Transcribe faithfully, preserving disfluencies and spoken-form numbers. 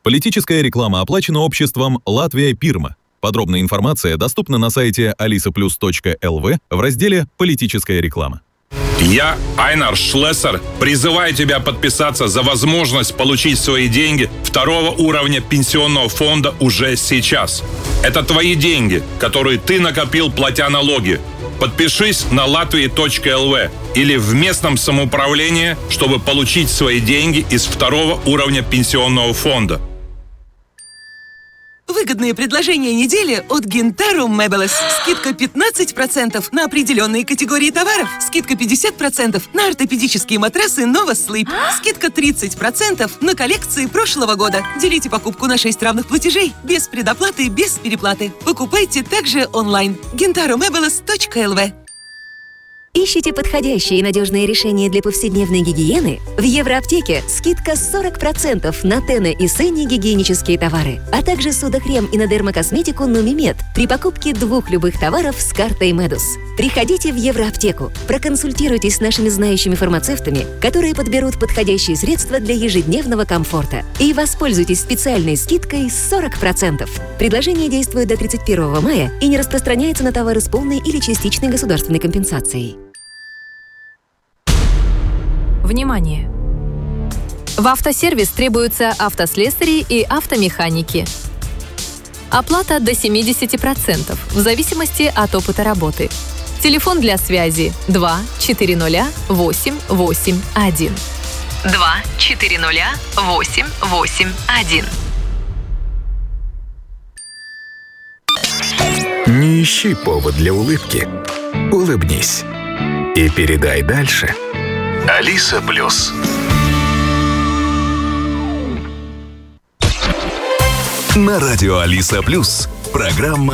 Политическая реклама оплачена обществом «Латвия Пирма». Подробная информация доступна на сайте алиса плюс точка эл ви в разделе «Политическая реклама». Я, Айнар Шлессер, призываю тебя подписаться за возможность получить свои деньги второго уровня пенсионного фонда уже сейчас. Это твои деньги, которые ты накопил, платя налоги. Подпишись на латвия точка эл ви или в местном самоуправлении, чтобы получить свои деньги из второго уровня пенсионного фонда. Выгодные предложения недели от Гинтару Мебелес. Скидка пятнадцать процентов на определенные категории товаров. Скидка пятьдесят процентов на ортопедические матрасы Nova Sleep. Скидка тридцать процентов на коллекции прошлого года. Делите покупку на шесть равных платежей. Без предоплаты, без переплаты. Покупайте также онлайн. гинтару мебелес точка эл ви. Ищите подходящие и надежные решения для повседневной гигиены? В Евроаптеке скидка сорок процентов на Тене и Сенни гигиенические товары, а также судохрем и на дермокосметику Нумимед при покупке двух любых товаров с картой Медус. Приходите в Евроаптеку, проконсультируйтесь с нашими знающими фармацевтами, которые подберут подходящие средства для ежедневного комфорта, и воспользуйтесь специальной скидкой сорок процентов. Предложение действует до тридцать первого мая и не распространяется на товары с полной или частичной государственной компенсацией. Внимание! В автосервис требуются автослесари и автомеханики. Оплата до семьдесят процентов в зависимости от опыта работы. Телефон для связи два четыре ноль восемь восемь один. два четыре ноль восемь восемь один. Не ищи повод для улыбки. Улыбнись. И передай дальше. Алиса Плюс. На радио Алиса Плюс. Программа